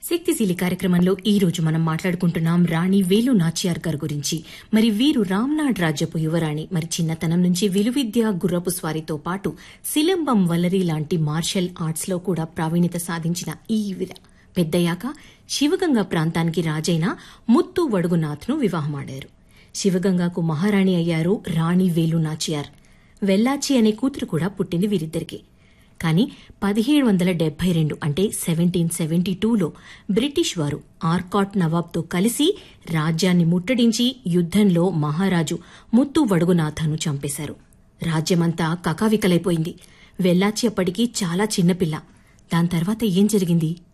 శక్తిశీలి కార్యక్రమంలో ఈ రోజు మనం మాట్లాడుకుంటున్నాం రాణి వేలు నాచియార్ గారి గురించి. మరి వీరు రామ్నాడ్ రాజ్యపు యువరాణి. మరి చిన్నతనం నుంచి విలువిద్య, గుర్రపు స్వారీతో పాటు సిలంబం, వల్లరి లాంటి మార్షల్ ఆర్ట్స్ లో కూడా ప్రావీణ్యత సాధించిన ఈ పెద్దయ్యాక శివగంగా ప్రాంతానికి రాజైన ముత్తు వడుగునాథ్ను వివాహమాడారు. శివగంగాకు మహారాణి అయ్యారు రాణి వేలు నాచియార్. వెల్లాచి అనే కూతురు కూడా పుట్టింది వీరిద్దరికి. కానీ 1772 అంటే 1772లో బ్రిటిష్ వారు ఆర్కాట్ నవాబ్తో కలిసి రాజ్యాన్ని ముట్టడించి యుద్దంలో మహారాజు ముత్తు వడుగునాథను చంపేశారు. రాజ్యమంతా కకావికలైపోయింది. వెల్లాచి అప్పటికి చాలా చిన్నపిల్ల. దాని తర్వాత ఏం జరిగింది